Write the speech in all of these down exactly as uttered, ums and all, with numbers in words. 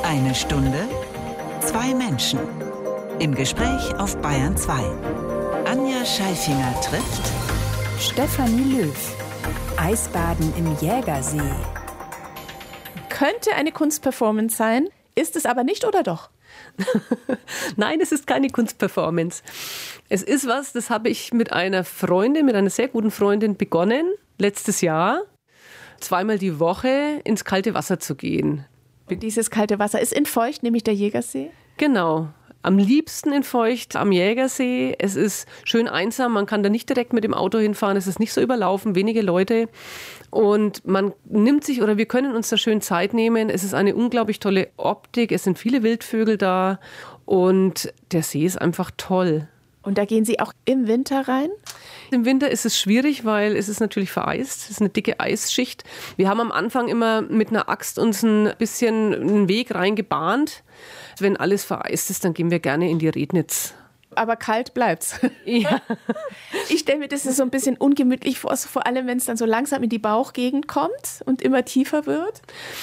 Eine Stunde, zwei Menschen. Im Gespräch auf Bayern zwei. Anja Scheifinger trifft Stefanie Löw. Eisbaden im Jägersee. Könnte eine Kunstperformance sein, ist es aber nicht, oder doch? Nein, es ist keine Kunstperformance. Es ist was, das habe ich mit einer Freundin, mit einer sehr guten Freundin begonnen, letztes Jahr, zweimal die Woche ins kalte Wasser zu gehen. Dieses kalte Wasser ist in Feucht, nämlich der Jägersee? Genau. Am liebsten in Feucht am Jägersee. Es ist schön einsam, man kann da nicht direkt mit dem Auto hinfahren, es ist nicht so überlaufen, wenige Leute. Und man nimmt sich, oder wir können uns da schön Zeit nehmen. Es ist eine unglaublich tolle Optik, es sind viele Wildvögel da und der See ist einfach toll. Und da gehen Sie auch im Winter rein? Im Winter ist es schwierig, weil es ist natürlich vereist. Es ist eine dicke Eisschicht. Wir haben am Anfang immer mit einer Axt uns ein bisschen einen Weg reingebahnt. Wenn alles vereist ist, dann gehen wir gerne in die Rednitz. Aber kalt bleibt's. Ja. Ich stelle mir das so ein bisschen ungemütlich vor, vor allem wenn es dann so langsam in die Bauchgegend kommt und immer tiefer wird.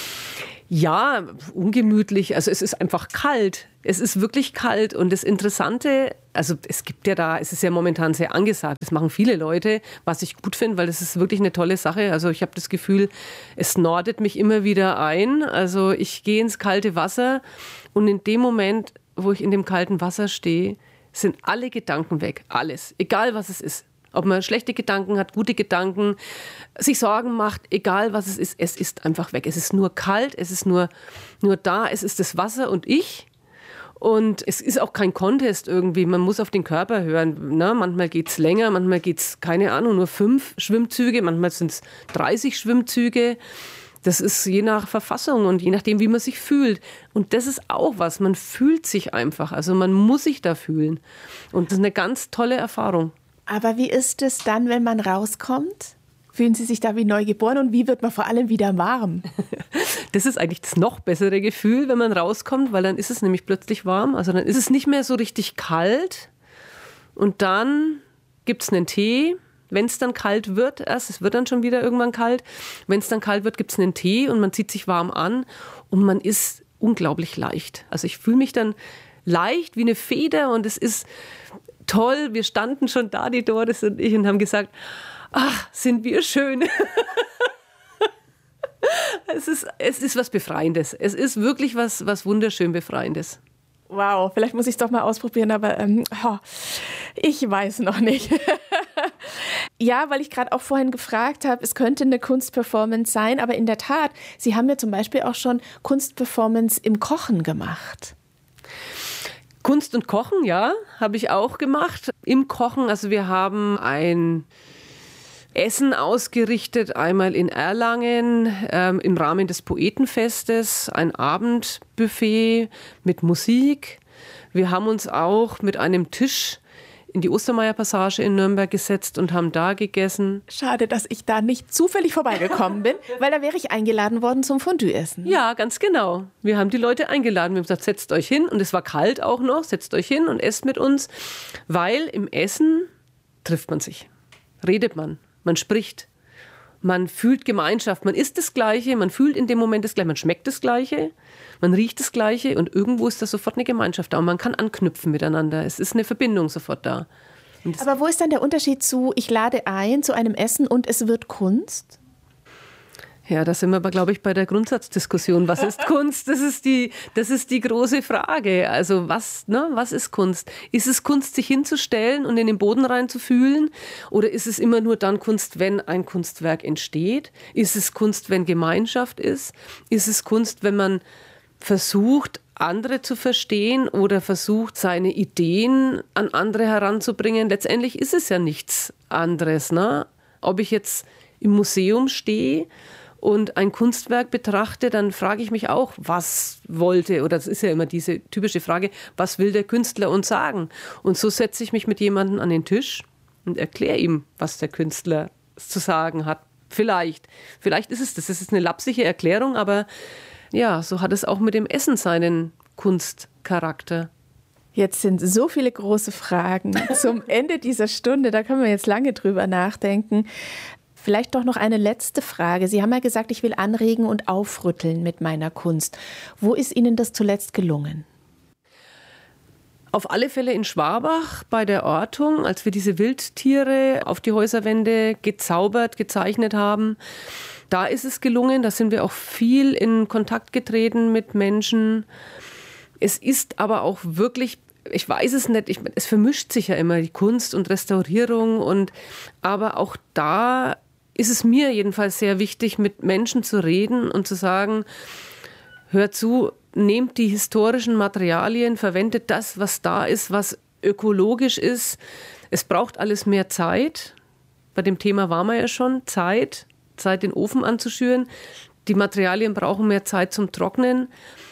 Ja, ungemütlich. Also es ist einfach kalt. Es ist wirklich kalt. Und das Interessante, also es gibt ja da, es ist ja momentan sehr angesagt. Das machen viele Leute, was ich gut finde, weil das ist wirklich eine tolle Sache. Also ich habe das Gefühl, es nordet mich immer wieder ein. Also ich gehe ins kalte Wasser und in dem Moment, wo ich in dem kalten Wasser stehe, sind alle Gedanken weg. Alles. Egal was es ist. Ob man schlechte Gedanken hat, gute Gedanken, sich Sorgen macht, egal was es ist, es ist einfach weg. Es ist nur kalt, es ist nur, nur da, es ist das Wasser und ich. Und es ist auch kein Contest irgendwie, man muss auf den Körper hören. Na, manchmal geht es länger, manchmal geht es, keine Ahnung, nur fünf Schwimmzüge, manchmal sind es dreißig Schwimmzüge. Das ist je nach Verfassung und je nachdem, wie man sich fühlt. Und das ist auch was, man fühlt sich einfach, also man muss sich da fühlen. Und das ist eine ganz tolle Erfahrung. Aber wie ist es dann, wenn man rauskommt? Fühlen Sie sich da wie neugeboren und wie wird man vor allem wieder warm? Das ist eigentlich das noch bessere Gefühl, wenn man rauskommt, weil dann ist es nämlich plötzlich warm. Also dann ist es nicht mehr so richtig kalt und dann gibt es einen Tee. Wenn es dann kalt wird, erst, es wird dann schon wieder irgendwann kalt, wenn es dann kalt wird, gibt es einen Tee und man zieht sich warm an und man ist unglaublich leicht. Also ich fühle mich dann leicht wie eine Feder und es ist toll. Wir standen schon da, die Doris und ich, und haben gesagt, ach, sind wir schön. es ist, es ist was Befreiendes. Es ist wirklich was, was wunderschön Befreiendes. Wow, vielleicht muss ich es doch mal ausprobieren, aber ähm, oh, ich weiß noch nicht. Ja, weil ich gerade auch vorhin gefragt habe, es könnte eine Kunstperformance sein, aber in der Tat, Sie haben ja zum Beispiel auch schon Kunstperformance im Kochen gemacht. Kunst und Kochen, ja, habe ich auch gemacht. Im Kochen, also wir haben ein Essen ausgerichtet, einmal in Erlangen ähm, im Rahmen des Poetenfestes, ein Abendbuffet mit Musik. Wir haben uns auch mit einem Tisch in die Ostermeier-Passage in Nürnberg gesetzt und haben da gegessen. Schade, dass ich da nicht zufällig vorbeigekommen bin, weil da wäre ich eingeladen worden zum Fondue-Essen. Ja, ganz genau. Wir haben die Leute eingeladen. Wir haben gesagt, setzt euch hin. Und es war kalt auch noch. Setzt euch hin und esst mit uns. Weil im Essen trifft man sich. Redet man. Man spricht. Man fühlt Gemeinschaft. Man isst das Gleiche. Man fühlt in dem Moment das Gleiche. Man schmeckt das Gleiche. Man riecht das Gleiche. Und irgendwo ist da sofort eine Gemeinschaft da. Und man kann anknüpfen miteinander. Es ist eine Verbindung sofort da. Aber wo ist dann der Unterschied zu, ich lade ein zu einem Essen und es wird Kunst? Ja, da sind wir aber, glaube ich, bei der Grundsatzdiskussion. Was ist Kunst? Das ist die, das ist die große Frage. Also was, ne, was ist Kunst? Ist es Kunst, sich hinzustellen und in den Boden reinzufühlen? Oder ist es immer nur dann Kunst, wenn ein Kunstwerk entsteht? Ist es Kunst, wenn Gemeinschaft ist? Ist es Kunst, wenn man versucht, andere zu verstehen oder versucht, seine Ideen an andere heranzubringen? Letztendlich ist es ja nichts anderes, ne? Ob ich jetzt im Museum stehe und ein Kunstwerk betrachte, dann frage ich mich auch, was wollte, oder das ist ja immer diese typische Frage, was will der Künstler uns sagen? Und so setze ich mich mit jemandem an den Tisch und erkläre ihm, was der Künstler zu sagen hat. Vielleicht. Vielleicht ist es das. Das ist eine lapsige Erklärung, aber ja, so hat es auch mit dem Essen seinen Kunstcharakter. Jetzt sind so viele große Fragen zum Ende dieser Stunde, da können wir jetzt lange drüber nachdenken. Vielleicht doch noch eine letzte Frage. Sie haben ja gesagt, ich will anregen und aufrütteln mit meiner Kunst. Wo ist Ihnen das zuletzt gelungen? Auf alle Fälle in Schwabach bei der Ortung, als wir diese Wildtiere auf die Häuserwände gezaubert, gezeichnet haben. Da ist es gelungen, da sind wir auch viel in Kontakt getreten mit Menschen. Es ist aber auch wirklich, ich weiß es nicht, ich, es vermischt sich ja immer die Kunst und Restaurierung. Und, aber auch da ist es mir jedenfalls sehr wichtig, mit Menschen zu reden und zu sagen, hört zu, nehmt die historischen Materialien, verwendet das, was da ist, was ökologisch ist. Es braucht alles mehr Zeit. Bei dem Thema waren wir ja schon, Zeit. Zeit, den Ofen anzuschüren. Die Materialien brauchen mehr Zeit zum Trocknen.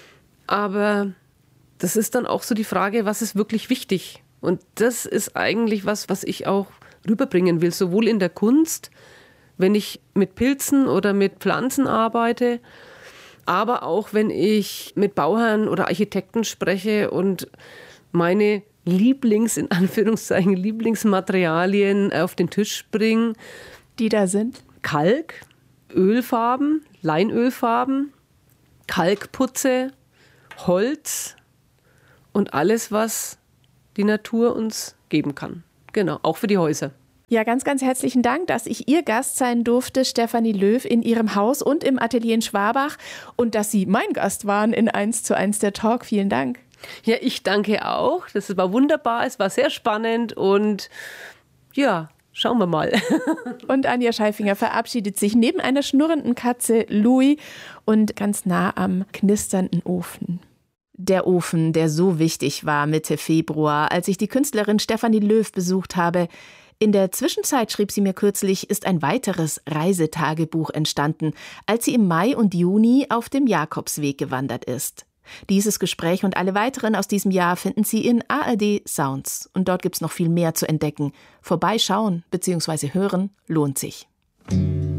Aber das ist dann auch so die Frage, was ist wirklich wichtig? Und das ist eigentlich was, was ich auch rüberbringen will, sowohl in der Kunst, wenn ich mit Pilzen oder mit Pflanzen arbeite, aber auch wenn ich mit Bauherren oder Architekten spreche und meine Lieblings, in Anführungszeichen, Lieblingsmaterialien auf den Tisch bringe. Die da sind? Kalk, Ölfarben, Leinölfarben, Kalkputze, Holz und alles, was die Natur uns geben kann. Genau, auch für die Häuser. Ja, ganz, ganz herzlichen Dank, dass ich Ihr Gast sein durfte, Stefanie Löw, in Ihrem Haus und im Atelier in Schwabach und dass Sie mein Gast waren in eins zu eins der Talk. Vielen Dank. Ja, ich danke auch. Das war wunderbar, es war sehr spannend und ja, schauen wir mal. Und Anja Scheifinger verabschiedet sich neben einer schnurrenden Katze Louis und ganz nah am knisternden Ofen. Der Ofen, der so wichtig war Mitte Februar, als ich die Künstlerin Stefanie Löw besucht habe. In der Zwischenzeit, schrieb sie mir kürzlich, ist ein weiteres Reisetagebuch entstanden, als sie im Mai und Juni auf dem Jakobsweg gewandert ist. Dieses Gespräch und alle weiteren aus diesem Jahr finden Sie in A R D Sounds. Und dort gibt's noch viel mehr zu entdecken. Vorbeischauen bzw. hören lohnt sich.